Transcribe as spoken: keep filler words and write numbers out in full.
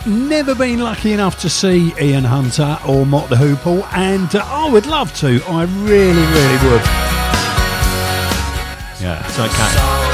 never been lucky enough to see Ian Hunter or Mott the Hoople, and uh, I would love to. I really, really would. Yeah, it's okay.